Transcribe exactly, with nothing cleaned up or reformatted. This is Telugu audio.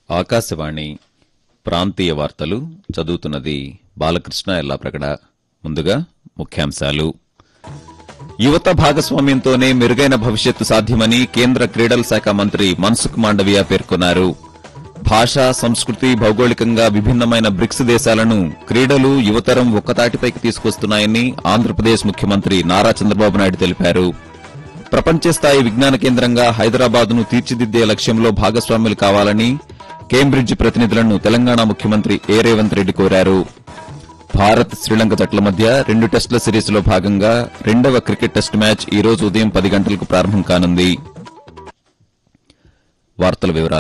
ఆకాశవాణి ప్రాంతీయ వార్తలు చదువుతున్నది బాలకృష్ణ ఎల్లాప్రగడ. ముందుగా ముఖ్యాంశాలు. యువత భాగస్వామ్యంతోనే మెరుగైన భవిష్యత్తు సాధ్యమని కేంద్ర క్రీడల శాఖ మంత్రి మన్సుఖ్ మాండవీయ పేర్కొన్నారు. భాష, సంస్కృతి, భౌగోళికంగా విభిన్నమైన బ్రిక్స్ దేశాలను క్రీడలు యువతరం ఒక్కతాటిపైకి తీసుకొస్తున్నాయని ఆంధ్రప్రదేశ్ ముఖ్యమంత్రి నారా చంద్రబాబు నాయుడు తెలిపారు. ప్రపంచ స్థాయి విజ్ఞాన కేంద్రంగా హైదరాబాద్ను తీర్చిదిద్దే లక్ష్యంలో భాగస్వాములు కావాలని కేంబ్రిడ్జ్ ప్రతినిధులను తెలంగాణ ముఖ్యమంత్రి ఏ రేవంత్ రెడ్డి కోరారు. భారత్, శ్రీలంక జట్ల మధ్య రెండు టెస్టుల సిరీస్లో భాగంగా రెండవ క్రికెట్ టెస్టు మ్యాచ్ ఈ రోజు ఉదయం పది గంటలకు ప్రారంభం కానుంది.